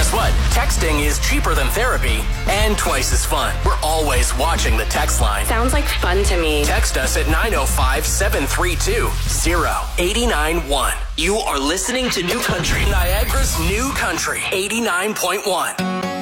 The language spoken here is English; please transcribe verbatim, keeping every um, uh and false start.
guess what? Texting is cheaper than therapy and twice as fun. We're always watching the text line. Sounds like fun to me. Text us at nine oh five, seven three two, oh eight nine one. You are listening to New Country, Niagara's New Country, eighty-nine point one.